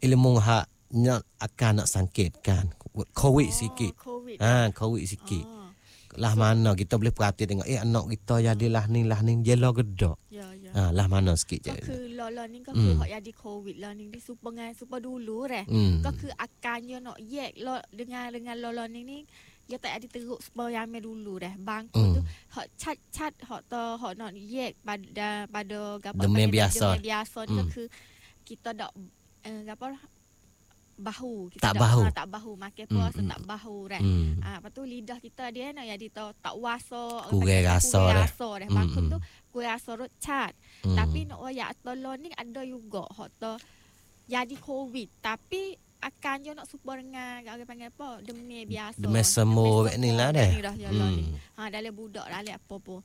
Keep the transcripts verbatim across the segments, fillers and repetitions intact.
ilmu hak nak akan nak sangkitkan COVID Oh, sikit. COVID. Ha, COVID sikit. Oh. Lah mana kita boleh perhati tengok eh anak kita jadilah ni lah ni jelo gedak. Ya, ya. Ha, lah mana sikit ก็ je. คือรอรอนี่ก็อืคือม họ ยาดีโควิดแล้วนี่ที่ซุปเปอร์ไงซุปเปอร์ดูรู้แหละอืมก็คืออาการเยอะเนาะแยกรอ dengan dengan รอรอนี่นี่ ya tak ada teruk sebab yang dulu dah bang Hmm. tu hak chat chat hak to hak nak yek pada pada gapo Demam biasa. demam biasa ni ก็ Hmm. คือ kita dak eh, gapo bahu kita Tak dak- bahu. ah, tak bahu makan Hmm, puasa hmm. tak bahu dah. Hmm. Ah, lepas tu lidah kita dia nak jadi tahu tak wasa Kurang rasa dah. rasa dah. Hmm, Maksud hmm. tu kurang rasa roscat. Hmm. Tapi nak ya tolong ni ada juga hak to jadi covid tapi akannya nak super dengan orang panggil apa demam biasa. Demam semua wek ni lah dah. Ni dah ya lah ni. Hmm. Ha dalam budak dalam apa pun.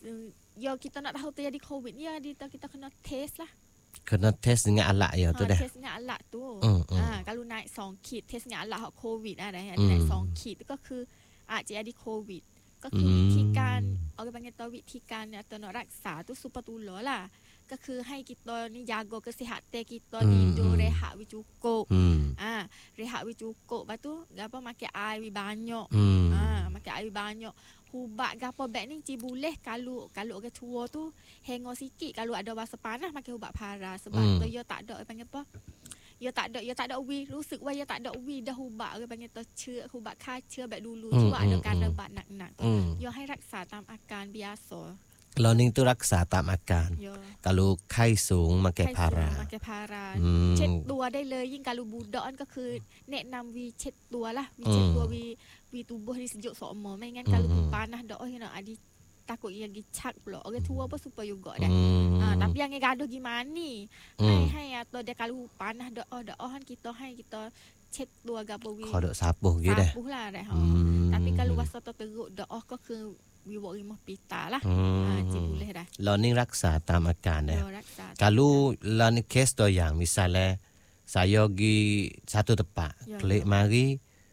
Ya kita nak tahu tu jadi covid ni ya kita kita kena test lah. Kena test dengan alat ya tu Ha, dah. test dengan alat tu. Hmm, hmm. Ha kalau naik สอง ขีด test dengan alat hak covid นะได้อืม naik สอง ขีดก็คืออาจจะjadi covid ก็คืออืมวิธีการเอาไปpanggil tahu วิธีการเนี่ยตัวรักษาtu super tulo lah ก็คือให้ kita ni jaga kesihatan kita ni Hmm, do hmm. rehat we cukup. Hmm. Ah, rehat we cukup. Lepas tu gapo makan air we banyak. Hmm. Ah, makan air banyak. Ubat gapo beg ni ci boleh kalau kalau orang tua tu hengok sikit kalau ada rasa panas makan ubat paras sebab Hmm. tu dia tak ada orang panggil apa? Dia tak ada dia tak ada ubiรู้สึกว่าdia tak ada ubi dah ubat orang panggil tu เชื้อ ubat ฆ่าเชื้อแบบdulu ที่ว่า ada การระบาดหนักๆ Hmm. diaให้รักษาตามอาการ biasa. Learning tu raksa tak makan. ยอ Kalau kai sung makan ให้ para. มาแกพาราอืมเช็ดตัวได้เลยยิ่งการูบูดอนก็คือแนะนำวีเช็ดตัวlahวีเช็ดตัวอืมวีวีtubuh ni sejuk samaไม่งั้นอืม kalau อืม panas dah oh nak adi takut yang gicak pula orang tua pun supaya juga dah. Hmm. Ah, tapi yang gaduh gimana ni? Hmm. Hai hai atau dia kalau panas dah oh dah oh kita hai kita ช็ดตัวgapoวี Kau duk sapuh gitu dah. sapuh lah dah. Hmm. Tapi kalau rasa teruk dah oh ก็คือวีบอกอีหมอปีตา lah. Hmm. Ah, cik boleh dah. Learning raksa tak makan dah. Yo raksa. Kalau learning case tu yang misalnya saya pergi satu tempat, Ya, klik ya. mari,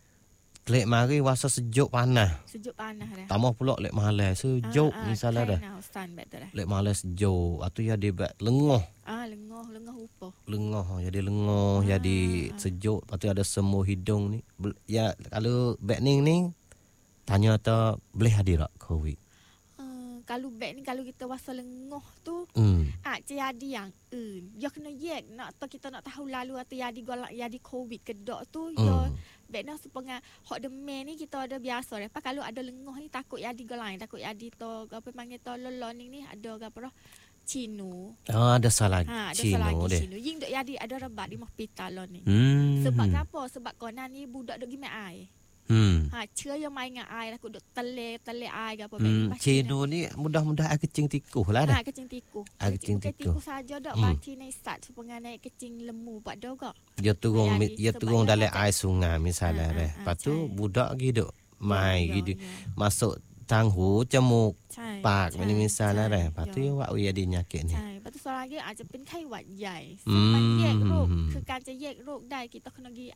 klik mari rasa sejuk panas. Sejuk panas dah. Tambah pula lek malam sejuk Ah, ah, misalnya dah. Now stand back tu dah. Lek malam sejuk, atau ya dia buat lengoh. Ah, lengoh, lengoh upah. Lengoh jadi lengoh, Ah. jadi sejuk, lepas tu ada semua hidung ni. Bel- Ya kalau backning ni tanya tu boleh hadir tak COVID? Uh, kalau back ni kalau kita rasa lengoh tu Hmm. อาจจะยาดีอย่างอื่นยกkenaแยก nak atau kita nak tahu lalu atau yadi golak yadi covid kedok tu yo Hmm. back nak supaya hok demam ni kita ada biasa lepas kalau ada lengoh ni takut yadi golak takut yadi to apa panggil to loloning ni ada apa dah cino Ah, ada salah ha ada Cino salah lagi dia. cino ying dok yadi ada rebat di hospital lo ni Hmm. sebab apa sebab konan ni budak dok gi main air Hmm. ha เชื้อยังmain dengan air aku dok tele tele air gapo Hmm. Cino ni mudah-mudahan air kecing tikuh lah dah. Ha, kecing tikus. Ah, kecing bukan tikus. tikus saja dak Hmm. baki naik sat supaya naik kecing lembu pak dah gak. Dia turun Ayah mi- di- dia sebab turun dia dalam macam- air sungai misalnya Ah, ah, dah. ah, Lepas tu cai. budak gitu mai Ya, gitu. ya. Masuk tanghu, jemuk, ใช่ pak ni misalnya dah. Lepas tu ใช่ ya wak dia ada nyakit ni. ใช่ปัจจุบันนี้อาจจะเป็นไข้หวัดใหญ่อืซึ่งมมันแยกโรคคือการจะแยกโรคได้ kita kena pergi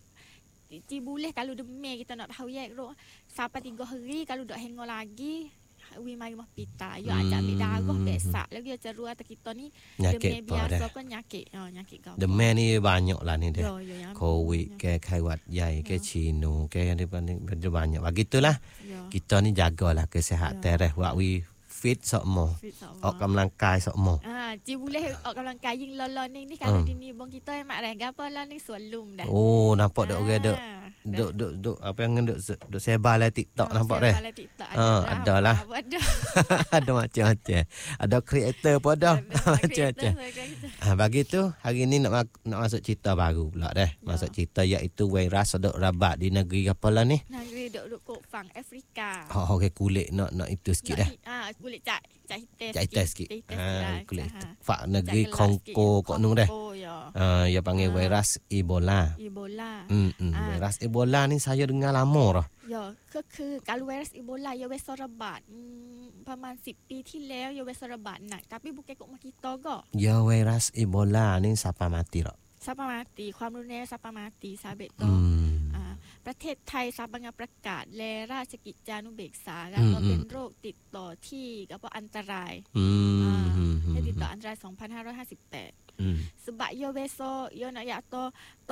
Ti boleh kalau demam kita nak tahu ya rok sampai tiga hari kalau dak hengok lagi wi mari hospital yo ajak ambil darah besak lagi dia ceru atas kita ni Nyakit demam apa biasa dah. kan nyakit oh nyakit kau Demam ni banyak lah ni yo dah. yo yang Covid ke kai wat jai ke Cino ke yang dia banyak. Begitulah yo kita ni jagalah kesihatan dah. Wak wi fit sokmo. fit sama. ออกกำลังกายสมอ Ah, Cik boleh ออกกำลังกายยิ่งร้อนๆนี่นี่kalau Hmm. di ni bang kita mak dah gapo lah ni สวนลุมdah. Oh, nampak dok orang dok Ah, dok dok dok apa yang dok dok sebar lah TikTok ah, nampak saya dah. balik TikTok Ah, ada lah. Apa ada. Ada macam-macam. Ada kreator pun ada. Ada Macam-macam. kreator. Ah, bagi tu hari ni nak ma- nak masuk cerita baru pula dah. Masuk cerita iaitu virus dok rabat di negeri apa lah ni. Negeri duk duk kok fang Afrika. Oh, okay, kulit nak nak itu sikit dah. Ah, kulit cak cak hitam. Cak hitam sikit. Cak hitam Ah, lah, kulit cak, ha. fak negeri Cak gelap Kongo sikit. kok nung dah. Kongo, ya. Ah, dia panggil Ah. virus Ebola. Ebola. Hmm, hmm. Ah. Virus Ebola ni saya dengar lama dah. ยอก็คือการไวรัสอีโบลาเยาเวสระบาดอืมประมาณสิบปีที่แล้วเยาเวสระบาดหนัก tapi bukan kok kitaก็ Ya virus Ebola ni siapa mati tak? ซาปามาตีความรุนแรงซาปามาตีซาเบตโต Hmm. อ่าประเทศไทยซาบังประกาศและราชกิจจานุเบกษาการอืมว่าเป็นอืมโรคติดต่อที่กับว่าอันตราย Hmm. อ่า hmm, และ hmm, ติดต่อ hmm. อันตราย สองพันห้าร้อยห้าสิบแปด Hmm. sebab yo beso yo nak ya to